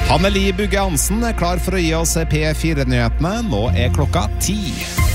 Anneli Bugge Hansen klar for å gi oss P4-nyhetene. Nå klokka 10.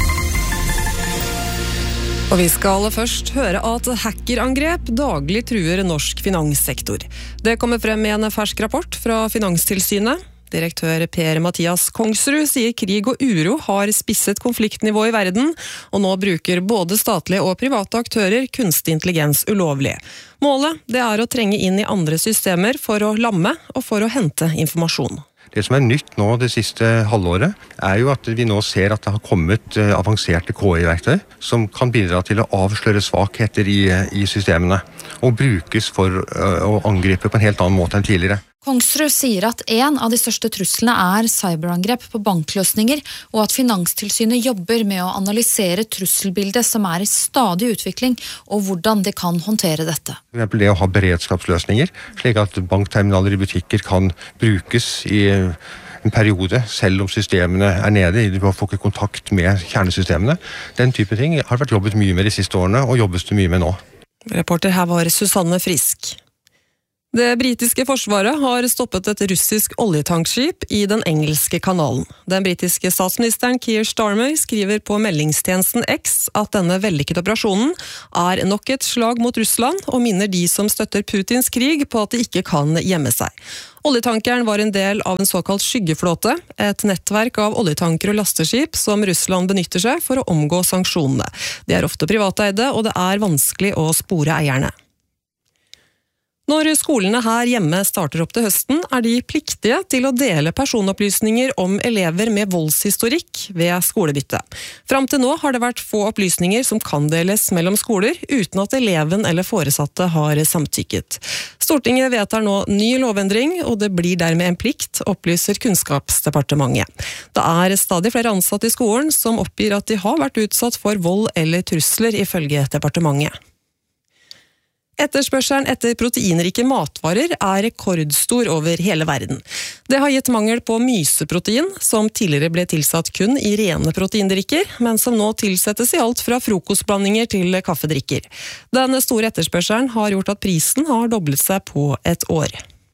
Og vi skal først høre at hackerangrep daglig truer norsk finanssektor. Det kommer frem i en fersk rapport fra Finanstilsynet. Direktør Per-Mathias Kongsrud sier krig og uro har spisset konfliktnivået i verden, og nå bruker både statlige og private aktører kunstig intelligens ulovlig. Målet det er å trenge inn i andre systemer for å lamme og for å hente informasjon. Det som nytt nå det siste halvåret, jo at vi nå ser at det har kommet avanserte KI-verktøy som kan bidra til å avsløre svakheter i systemene, og brukes for å angripe på en helt annen måte enn tidligere. Kongsrud sier at en av de største truslene cyberangrep på bankløsninger, og at Finanstilsynet jobber med å analysere trusselbildet som i stadig utvikling, og hvordan de kan håndtere dette. For eksempel det å ha beredskapsløsninger, slik at bankterminaler i butikker kan brukes i en periode, selv om systemene nede, du får ikke kontakt med kjernesystemene. Den type ting har vært jobbet mye med de siste årene, og jobbes det mye med nå. Reporter her var Susanne Frisk. Det britiske forsvaret har stoppet et russisk oljetankskip i den engelske kanalen. Den britiske statsministeren Keir Starmer skriver på meldingstjenesten X at denne vellykkede operasjonen nok et slag mot Russland, og minner de som støtter Putins krig på at de ikke kan gjemme seg. Oljetankeren var en del av en såkalt skyggeflåte, et nettverk av oljetanker og lasteskip som Russland benytter seg for å omgå sanksjonene. De ofte privateide, og det vanskelig å spore eierne. Når skolene her hjemme starter opp til høsten, de pliktige til å dele personopplysninger om elever med voldshistorikk ved skolebytte. Fram til nå har det vært få opplysninger som kan deles mellom skoler, uten at eleven eller foresatte har samtykket. Stortinget vedtar nå ny lovendring, og det blir dermed en plikt, opplyser Kunnskapsdepartementet. Det stadig flere ansatte i skolen som oppgir at de har vært utsatt for vold eller trusler, ifølge departementet. Etterspørselen etter proteinrike matvarer rekordstor over hele verden. Det har gitt mangel på myseprotein, som tidligere ble tilsatt kun i rene proteindrikker, men som nå tilsettes i alt fra frokostblandinger til kaffedrikker. Den store etterspørselen har gjort at prisen har doblet seg på et år.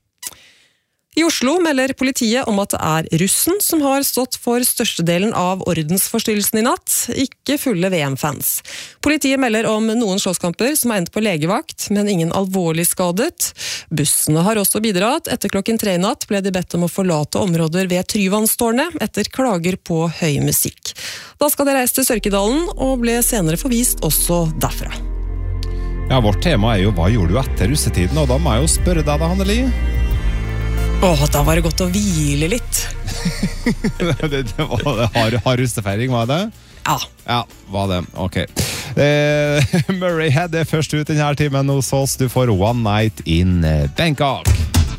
I Oslo melder politiet om at det russen som har stått for størstedelen av ordensforstyrrelsen i natt, ikke fulle VM-fans. Politiet melder om noen slåsskamper som endt på legevakt, men ingen alvorlig skadet. Bussene har også bidratt. Etter klokken 3 i natt ble de bedt om å forlate områder ved Tryvannstårnet etter klager på høy musikk. Da skal de reise til Sørkedalen, og ble senere forvist også derfra. Ja, vårt tema jo hva gjorde du etter russetiden, og da må jeg jo spørre deg da, Anneli. Da var det godt å hvile litt. det var har russefeiring, var det? Ja. Ja, var det. Ok. Murray Head først ut denne timen hos oss. Du får One Night in Bangkok.